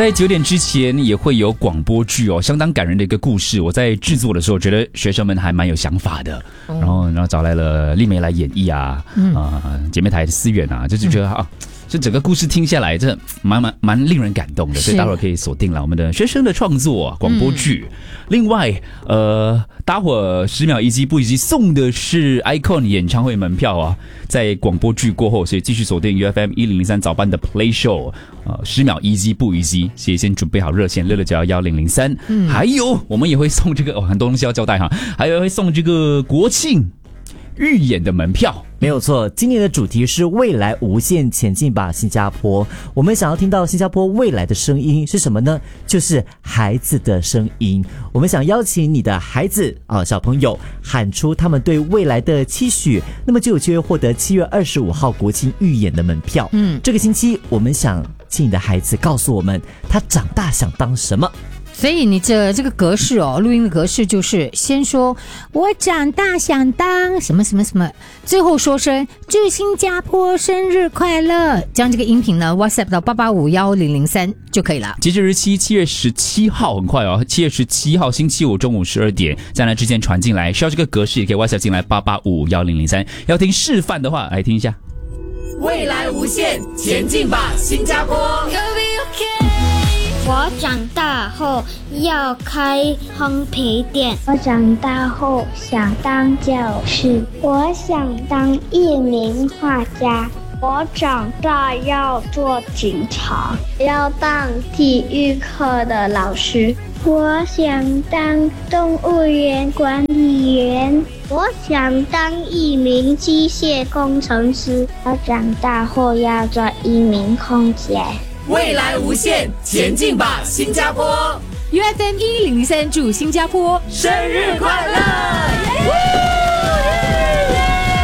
在9点之前也会有广播剧哦，相当感人的一个故事。我在制作的时候，觉得学生们还蛮有想法的，然后找来了丽梅来演绎啊，姐妹台的思远啊，就觉得这整个故事听下来，这蛮令人感动的，所以待会儿可以锁定了我们的学生的创作广播剧。另外，待会儿10秒一击不一击送的是 Icon 演唱会门票啊，在广播剧过后，所以继续锁定 UFM 1003早班的 Play Show。10秒一击不一击，所以先准备好热线66911003。还有我们也会送这个很多东西要交代哈，还有会送这个国庆预演的门票。 没有错，今年的主题是未来无限，前进吧新加坡。我们想要听到新加坡未来的声音是什么呢？就是孩子的声音。我们想邀请你的孩子小朋友喊出他们对未来的期许，那么就有机会获得7月25号国庆预演的门票。这个星期我们想请你的孩子告诉我们他长大想当什么。 所以你这个格式录音的格式就是先说我长大想当什么什么什么，最后说声祝新加坡生日快乐，将这个音频呢 WhatsApp 到8851003就可以了。 截止日期7月17号，很快7月17号星期五中午12点，在那之前传进来，需要这个格式也可以 WhatsApp 进来8851003。要听示范的话，来听一下。 未来无限，前进吧新加坡。 我长大后要开烘焙店。我长大后想当教师。我想当一名画家。我长大要做警察，要当体育课的老师。我想当动物园管理员。我想当一名机械工程师。我长大后要做一名空姐。 未来无限，前进吧新加坡。 UFM 1003祝新加坡生日快乐！